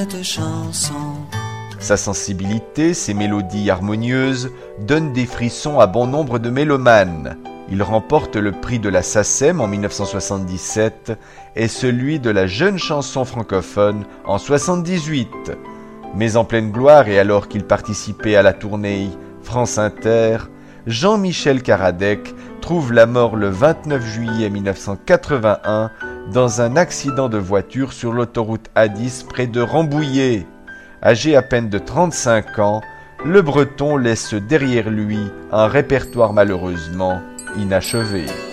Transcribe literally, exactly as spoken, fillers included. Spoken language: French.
cette chanson. Sa sensibilité, ses mélodies harmonieuses, donnent des frissons à bon nombre de mélomanes. Il remporte le prix de la SACEM en mille neuf cent soixante-dix-sept et celui de la jeune chanson francophone en soixante-dix-huit. Mais en pleine gloire et alors qu'il participait à la tournée France Inter, Jean-Michel Karadec trouve la mort le vingt-neuf juillet mille neuf cent quatre-vingt-un dans un accident de voiture sur l'autoroute A dix près de Rambouillet. Âgé à peine de trente-cinq ans, le Breton laisse derrière lui un répertoire malheureusement inachevé.